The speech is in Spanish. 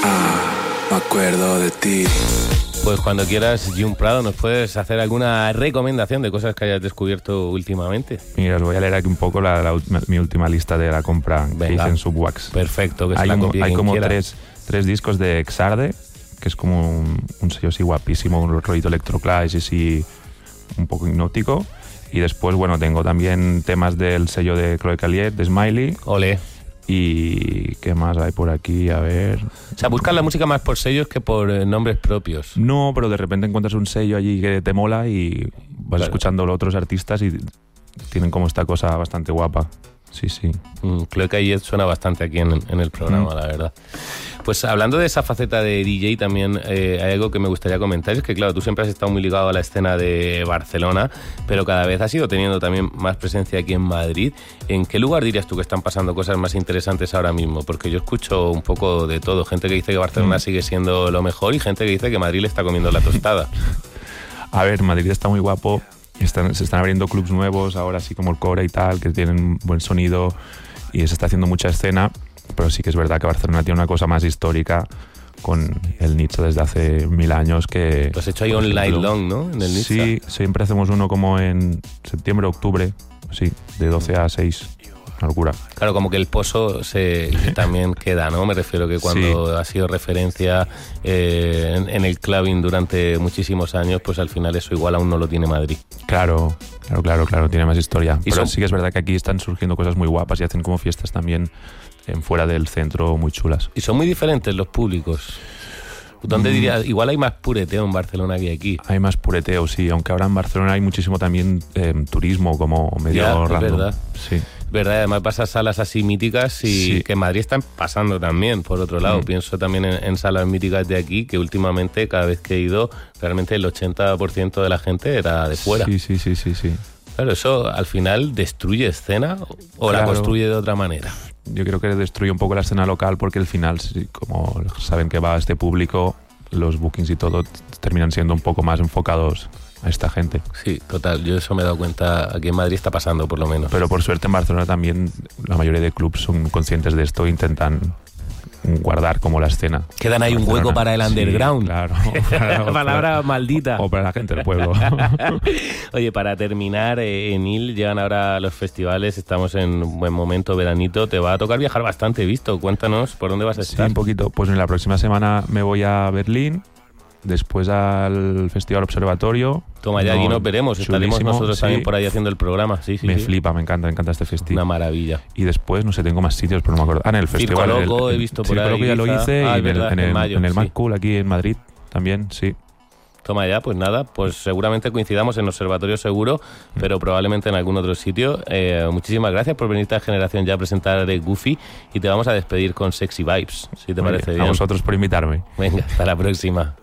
Me acuerdo de ti. Pues cuando quieras, Jun Prado, ¿nos puedes hacer alguna recomendación de cosas que hayas descubierto últimamente? Mira, os voy a leer aquí un poco mi última lista de la compra que hice en Subwax. Perfecto, que hay como quiera. tres discos de Exarde, que es como un sello así guapísimo, un rollito electroclash y así un poco hipnótico. Y después, bueno, tengo también temas del sello de Chloe Caliet, de Smiley. Ole. ¿Y qué más hay por aquí? A ver... O sea, buscas la música más por sellos que por nombres propios. No, pero de repente encuentras un sello allí que te mola y vas escuchando a otros artistas y tienen como esta cosa bastante guapa. Sí, sí. Chloe Caliet suena bastante aquí en el programa, la verdad. Pues hablando de esa faceta de DJ también hay algo que me gustaría comentar. Es que claro, tú siempre has estado muy ligado a la escena de Barcelona, pero cada vez has ido teniendo también más presencia aquí en Madrid. ¿En qué lugar dirías tú que están pasando cosas más interesantes ahora mismo? Porque yo escucho un poco de todo. Gente que dice que Barcelona sigue siendo lo mejor y gente que dice que Madrid le está comiendo la tostada. A ver, Madrid está muy guapo. Se están abriendo clubs nuevos ahora, así como el Core y tal, que tienen buen sonido y se está haciendo mucha escena, pero sí que es verdad que Barcelona tiene una cosa más histórica con el Nitsa desde hace 1000 años que... Lo has hecho ahí on night long, ¿no? En el Nitsa. Sí, siempre hacemos uno como en septiembre, octubre, sí, de 12 a 6. Una locura. Claro, como que el pozo también queda, ¿no? Me refiero que cuando ha sido referencia en el clubbing durante muchísimos años, pues al final eso igual aún no lo tiene Madrid. Claro, tiene más historia. Pero sí que es verdad que aquí están surgiendo cosas muy guapas y hacen como fiestas también fuera del centro muy chulas. Y son muy diferentes los públicos. ¿Dónde dirías? Igual hay más pureteo en Barcelona que aquí. Hay más pureteo, sí, aunque ahora en Barcelona hay muchísimo también turismo como medio random. Es verdad. Sí. Verdad, además vas a salas así míticas y que en Madrid están pasando también, por otro lado. Pienso también en salas míticas de aquí, que últimamente cada vez que he ido, realmente el 80% de la gente era de fuera. Sí. Claro, eso al final destruye escena o la construye de otra manera. Yo creo que destruye un poco la escena local porque al final, como saben que va a este público, los bookings y todo terminan siendo un poco más enfocados a esta gente. Sí, total, yo eso me he dado cuenta, aquí en Madrid está pasando por lo menos. Pero por suerte en Barcelona también la mayoría de clubs son conscientes de esto e intentan guardar como la escena. Quedan ahí un hueco para el underground. Sí, claro. Palabra maldita. O para la gente del pueblo. Oye, para terminar, Enil, llegan ahora los festivales, estamos en un buen momento, veranito, te va a tocar viajar bastante, visto. Cuéntanos, ¿por dónde vas a estar? Sí, un poquito. Pues en la próxima semana me voy a Berlín, después al Festival Observatorio. Toma, ya allí nos veremos, estaremos nosotros también por ahí haciendo el programa. Sí, me flipa, me encanta este festival. Una maravilla. Y después, no sé, tengo más sitios, pero no me acuerdo. En el festival. Circo Loco, he visto por ahí. Circo Loco ya lo hice y en el Mad sí. Cool aquí en Madrid también, sí. Toma ya, pues nada, pues seguramente coincidamos en Observatorio seguro, pero probablemente en algún otro sitio. Muchísimas gracias por venirte a Generación Ya a presentar Goofy y te vamos a despedir con Sexy Vibes, si te parece bien. A vosotros por invitarme. Venga, hasta la próxima.